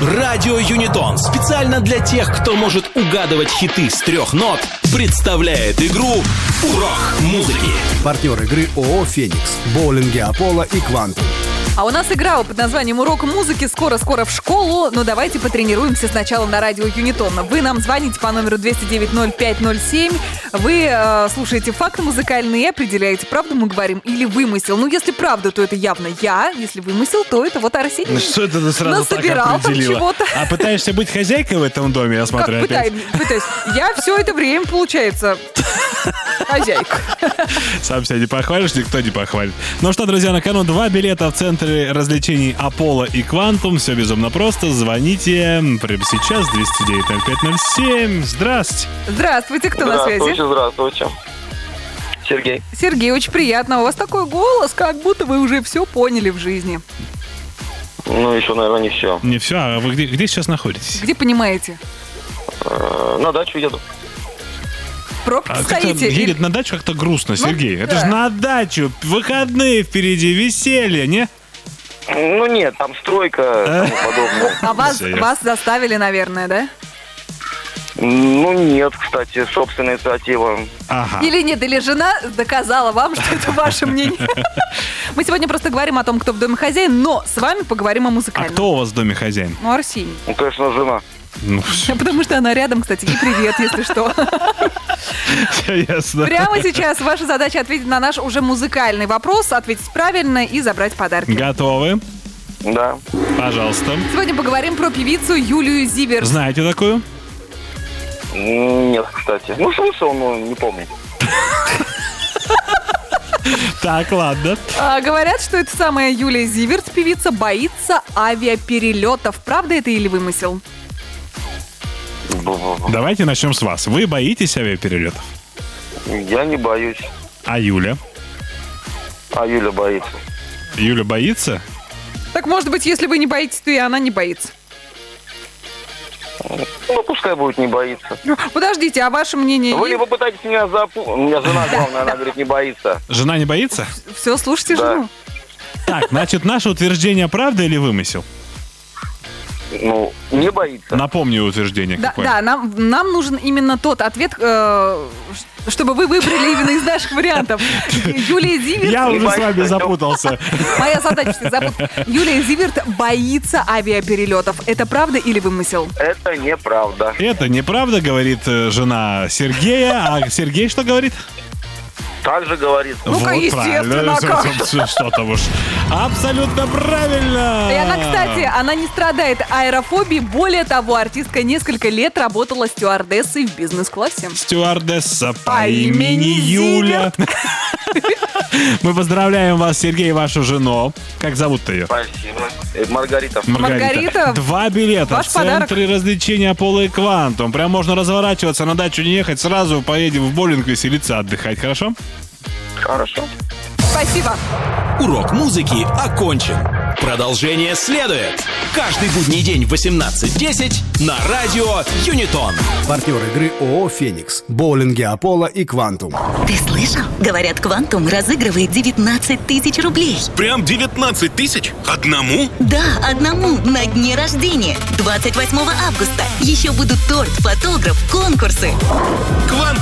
Радио Юнитон специально для тех, кто может угадывать хиты с 3 нот, представляет игру «Урок музыки». Партнер игры ООО «Феникс», боулинги Аполло и Квантум. А у нас игра под названием «Урок музыки». Скоро-скоро в школу. Но давайте потренируемся сначала на радио Юнитон. Вы нам звоните по номеру 209-0507. Вы слушаете факты музыкальные и определяете, правду мы говорим или вымысел. Ну, если правда, то это явно я. Если вымысел, то это вот Арсений. Ну, что это ты сразу так определила? Чего-то. А пытаешься быть хозяйкой в этом доме, я смотрю, как опять? пытаюсь. Я все это время, получается, хозяйка. Сам себя не похвалишь, никто не похвалит. Ну что, друзья, на кону 2 билета в центре развлечений Аполло и Квантум. Все безумно просто. Звоните прямо сейчас, 209-0507. Здрасте. Здравствуйте, кто на связи? Здравствуйте. Сергей. Сергей, очень приятно. У вас такой голос, как будто вы уже все поняли в жизни. Ну, еще, наверное, не все. Не все, а вы где сейчас находитесь? Где понимаете? На дачу еду. Пробки стоите? Едет на дачу как-то грустно, Сергей. да. Это же на дачу. Выходные впереди, веселье, не? Ну, нет, там стройка и тому подобное. А Всё ясно. вас заставили, наверное, да? Ну, нет, кстати, собственная инициатива. Ага. Или нет, или жена доказала вам, что это ваше мнение. Мы сегодня просто говорим о том, кто в доме хозяин, но с вами поговорим о А музыкальном. кто у вас в доме хозяин? Ну, Арсений. Ну, конечно, жена. Ну, все Потому что она рядом, кстати. И привет, если что. ясно. Прямо сейчас ваша задача ответить на наш уже музыкальный вопрос, ответить правильно и забрать подарки. Готовы? Да. Пожалуйста. Сегодня поговорим про певицу Юлию Зиверт. Знаете такую? Нет, кстати. Ну, смысл, не помню. Так, ладно. Говорят, что эта самая Юлия Зиверт, певица, боится авиаперелетов. Правда это или вымысел? Давайте начнем с вас. Вы боитесь авиаперелетов? Я не боюсь. А Юля? А Юля боится. Юля боится? Так, может быть, если вы не боитесь, то и она не боится. Ну, пускай будет не боится. Подождите, а ваше мнение? Вы не попытаетесь меня запутать. У меня жена, главное, она говорит, не боится. Жена не боится? Все, слушайте Да. жену. Так, значит, наше утверждение правда или вымысел? Ну, не боится. Напомню утверждение Да, какое. да, нам нужен именно тот ответ, чтобы вы выбрали именно из наших вариантов. Юлия Зиверт. Я Не уже с вами боится. запутался. Моя задача всех запутать. Юлия Зиверт боится авиаперелетов. Это правда или вымысел? Это неправда. Это неправда, говорит жена Сергея. А Сергей что говорит? Так же говорит. Ну-ка, естественно, как. Что там уж. Абсолютно правильно. И она, кстати, она не страдает аэрофобией. Более того, артистка несколько лет работала стюардессой в бизнес-классе. Стюардесса по По имени имени Юля. Мы поздравляем вас, Сергей, и вашу жену. Как зовут ее? Спасибо. Маргарита. Маргарита, 2 билета ваш в центре подарок. развлечения Аполло и Квантум. Прям можно разворачиваться, на дачу не ехать. Сразу поедем в боулинг веселиться, отдыхать. Хорошо? Хорошо. спасибо. Урок музыки окончен. Продолжение следует. Каждый будний день в 18:10 на радио Юнитон. Партнер игры ООО «Феникс», боулинги Аполло и Квантум. Ты слышал? Говорят, Квантум разыгрывает 19 тысяч рублей. Прям 19 тысяч? Одному? Да, одному на дне рождения. 28 августа. Еще будут торт, фотограф, конкурсы. Квантум.